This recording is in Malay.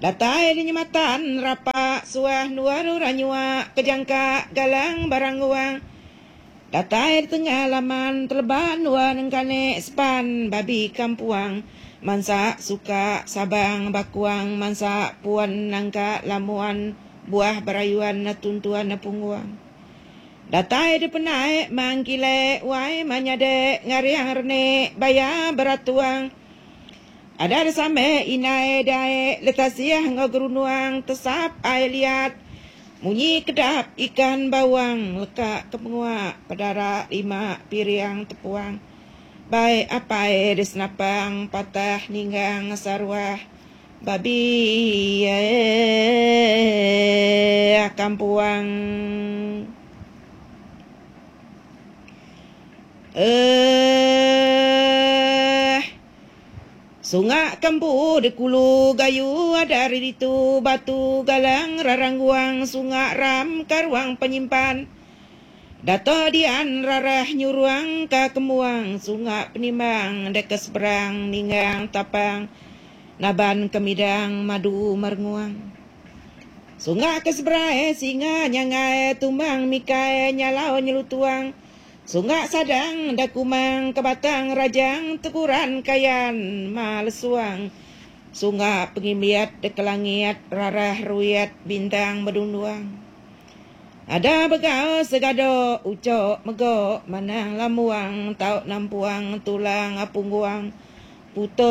Datai di nyematan rapa suah nuaru ranyua kejangka galang barang uang. Datai di tengah laman terleban nuan engkane sepan babi kampuang. Mansa suka sabang bakuang mansa puan nangka lamuan buah barayuan na tuntuan na punguang. Datai di penai mangkile wai manyade ngariang rene baya beratuang. Ada sampai inai dae letasiah ngogerunuang tesap ai liat. Munyi kedap ikan bawang lekak kepengua pedara 5 piriang tepuang. Bai apai desnapang patah ninggang sarwah babi kampuang. Sungai kampu de kulu gayu ada ritu batu galang rarangguang sungai ram karwang penyimpan. Dato dian rarah nyuruang ka kemuang sungai penimbang dekes berang ninggang tapang naban kemidang madu merenguang. Sungai kesberae singa nyangai tumbang mikai nyalau nyelutuang. Sungai sadang dakumang kebatang rajang tekuran kayan malesuang. Sungai pengimiat dekelangiat rarah ruyat bintang bedunduang. Ada begau segado ucok mego manang lamuang tau nampuang tulang apungguang. Puto